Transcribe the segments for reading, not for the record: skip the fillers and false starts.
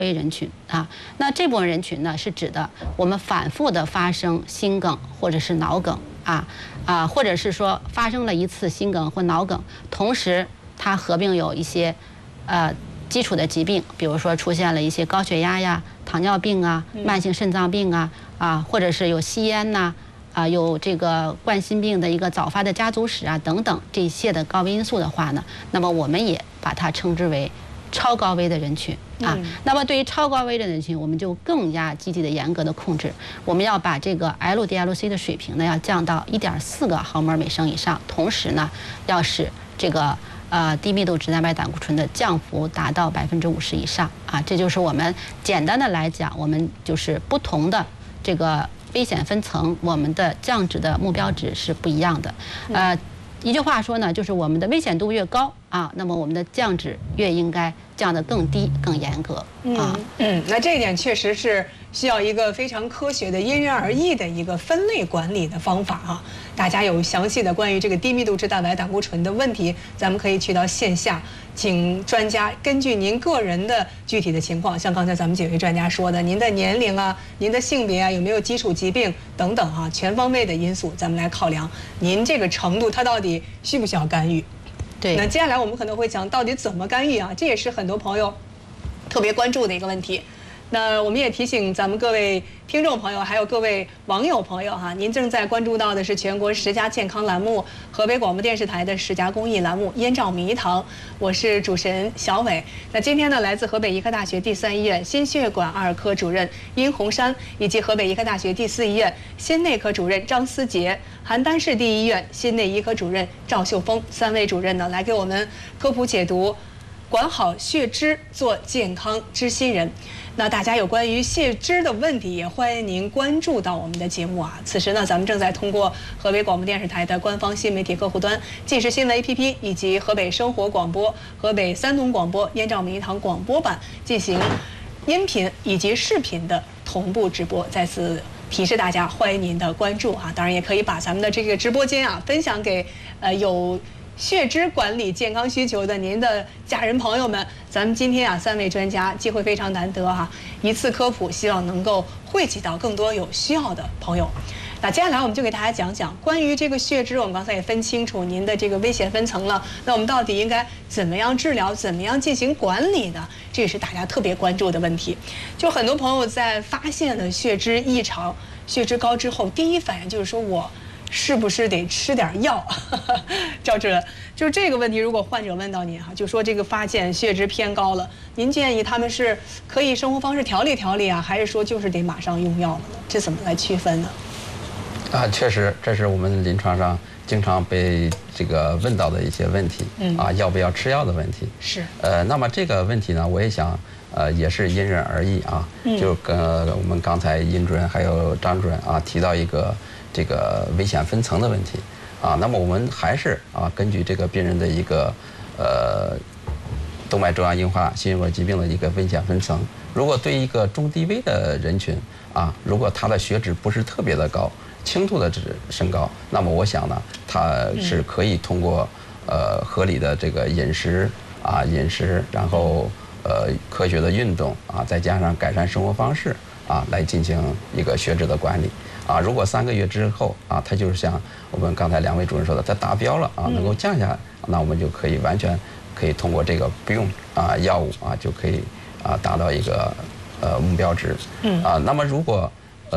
危人群啊。那这部分人群呢，是指的我们反复的发生心梗或者是脑梗或者是说发生了一次心梗或脑梗，同时它合并有一些基础的疾病，比如说出现了一些高血压呀、糖尿病啊、慢性肾脏病或者是有吸烟呐。有这个冠心病的一个早发的家族史等等这些的高危因素的话呢，那么我们也把它称之为超高危的人群那么对于超高危的人群，我们就更加积极的严格的控制，我们要把这个 LDL-C 的水平呢要降到1.4个毫摩尔每升以上，同时呢要使这个低密度脂蛋白胆固醇的降幅达到50%以上这就是我们简单的来讲，我们就是不同的这个危险分层，我们的降脂的目标值是不一样的。一句话说呢，就是我们的危险度越高那么我们的降脂越应该降得更低、更严格那这一点确实是需要一个非常科学的、因人而异的一个分类管理的方法大家有详细的关于这个低密度脂蛋白胆固醇的问题，咱们可以去到线下，请专家根据您个人的具体的情况，像刚才咱们几位专家说的，您的年龄您的性别有没有基础疾病等等全方位的因素，咱们来考量您这个程度，它到底需不需要干预？ 对。 那接下来我们可能会讲到底怎么干预这也是很多朋友特别关注的一个问题。那我们也提醒咱们各位听众朋友，还有各位网友朋友您正在关注到的是全国10佳健康栏目，河北广播电视台的10佳公益栏目《燕赵迷堂》，我是主持人小伟。那今天呢，来自河北医科大学第3医院心血管2科主任殷红山，以及河北医科大学第4医院心内科主任张思杰，邯郸市第1医院心内医科主任赵秀峰3位主任呢，来给我们科普解读。管好血脂，做健康知心人。那大家有关于血脂的问题，也欢迎您关注到我们的节目此时呢，咱们正在通过河北广播电视台的官方新媒体客户端、即时新闻 APP 以及河北生活广播、河北3通广播、燕赵迷堂广播版进行音频以及视频的同步直播。再次提示大家，欢迎您的关注当然也可以把咱们的这个直播间分享给有血脂管理健康需求的您的家人朋友们。咱们今天3位专家机会非常难得一次科普，希望能够惠及到更多有需要的朋友。那接下来我们就给大家讲讲关于这个血脂，我们刚才也分清楚您的这个危险分层了，那我们到底应该怎么样治疗，怎么样进行管理呢？这也是大家特别关注的问题。就很多朋友在发现了血脂异常、血脂高之后，第一反应就是说，我是不是得吃点药？赵主任，就是这个问题，如果患者问到您就说这个发现血脂偏高了，您建议他们是可以生活方式调理调理还是说就是得马上用药了呢？这怎么来区分呢？ 确实，这是我们临床上经常被这个问到的一些问题要不要吃药的问题。 是。 那么这个问题呢，我也想也是因人而异就跟我们刚才殷主任还有张主任提到一个这个危险分层的问题那么我们还是根据这个病人的一个动脉粥样硬化心血管疾病的一个危险分层。如果对一个中低危的人群如果他的血脂不是特别的高，轻度的升高，那么我想呢，他是可以通过合理的这个饮食，然后科学的运动再加上改善生活方式来进行一个血脂的管理如果3个月之后它就是像我们刚才2位主任说的，它达标了能够降下来，那我们就可以完全可以通过这个不用药物就可以达到一个目标值那么如果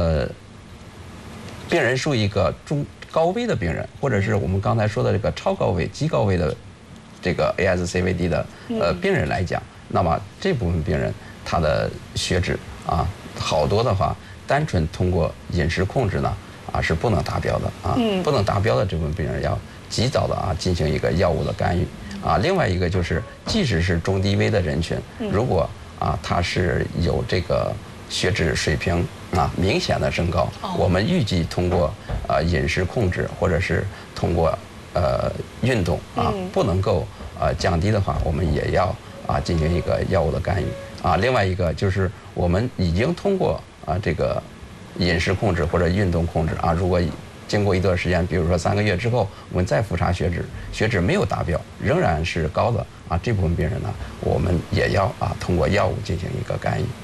病人属于一个中高危的病人，或者是我们刚才说的这个超高危、极高危的这个 ASCVD 的病人来讲，那么这部分病人他的血脂好多的话，单纯通过饮食控制呢是不能达标的不能达标的这部分病人要及早的进行一个药物的干预另外一个就是，即使是中低危的人群，如果他是有这个血脂水平明显的升高，我们预计通过饮食控制或者是通过运动不能够降低的话，我们也要进行一个药物的干预另外一个就是我们已经通过这个饮食控制或者运动控制如果经过一段时间，比如说3个月之后，我们再复查血脂，血脂没有达标，仍然是高的啊，这部分病人呢，我们也要通过药物进行一个干预。